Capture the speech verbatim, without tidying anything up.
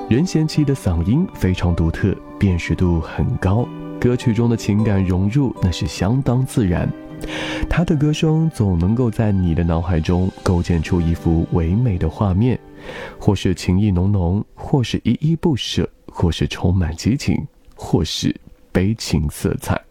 任贤齐的嗓音非常独特，辨识度很高，歌曲中的情感融入那是相当自然。他的歌声总能够在你的脑海中构建出一幅唯美的画面，或是情意浓浓，或是依依不舍，或是充满激情，或是悲情色彩。